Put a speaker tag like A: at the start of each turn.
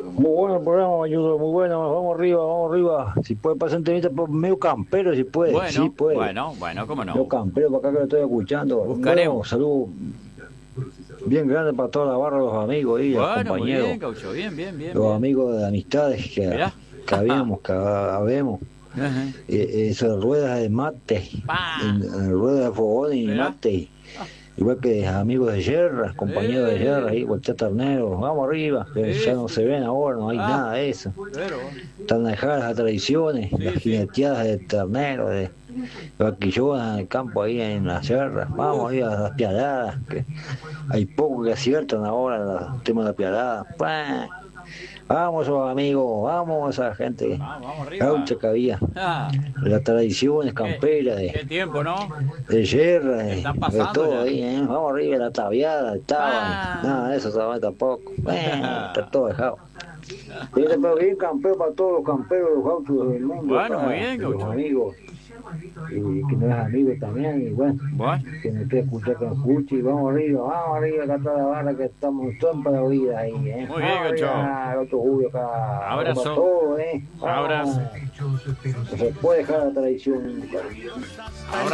A: Muy bueno el programa, Mayudo, muy bueno. Vamos arriba, vamos arriba. Si puede pasar un temita por medio campero, si puede.
B: Bueno,
A: Sí puede.
B: bueno, cómo
A: Medio
B: no.
A: campero para acá que lo estoy escuchando. Bueno,
B: Buscaremos.
A: saludos bien grande para toda la barra, los amigos y los
B: Bueno, muy
A: compañeros.
B: bien, Gaucho, bien, bien, bien,
A: Los
B: bien.
A: amigos de amistades
B: Mirá.
A: que habemos.
B: Ajá.
A: Eso, ruedas de mate,
B: Pa.
A: ruedas de fogón y
B: Mirá.
A: mate. Igual que amigos de guerra, compañeros de guerra, ahí, Guachá Ternero, vamos arriba, que ya no
B: Eso.
A: se ven ahora, no hay nada de eso.
B: Pero,
A: Están alejadas las tradiciones,
B: sí,
A: las
B: sí.
A: jineteadas de ternero, de vaquillonas en el campo ahí en las sierras, vamos ahí a las pialadas, que hay poco que aciertan ahora en los temas de la pialada. ¡Pah! Vamos amigos, vamos a la gente
B: Vamos arriba.
A: gaucha que había,
B: Ah,
A: las tradiciones camperas
B: qué tiempo, ¿no?
A: de guerra,
B: Está
A: de
B: pasando
A: todo
B: ya.
A: ahí, vamos arriba, la tabiada, estaba, nada de eso tampoco, está todo dejado. Pero bien campero para todos los camperos, los gauchos del mundo,
B: Bueno, muy bien,
A: los
B: Gaucho.
A: amigos, y que no es amigo también, y bueno,
B: Bueno,
A: que me quiere escuchar que me escuche, y vamos arriba, acá toda la barra que estamos todos para la vida ahí,
B: muy bien,
A: Vamos
B: Gaucho.
A: arriba, el otro Julio acá,
B: Abrazo.
A: para todo,
B: Abrazo.
A: No se puede dejar la tradición.
B: Ahora